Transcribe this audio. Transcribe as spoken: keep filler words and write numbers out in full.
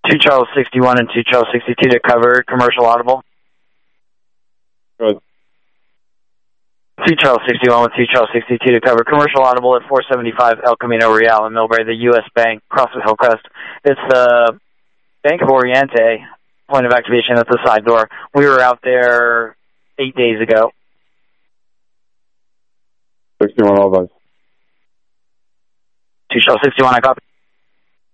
two Charles sixty-one and two Charles sixty-two to cover commercial audible. Good. two Charles sixty-one with two Charles sixty-two to cover commercial audible at four seventy-five El Camino Real in Millbrae, the U S Bank, Crosswood Hillcrest. It's the Bank of Oriente, point of activation at the side door. We were out there eight days ago. sixty-one, all those. two Charles sixty-one, I copy.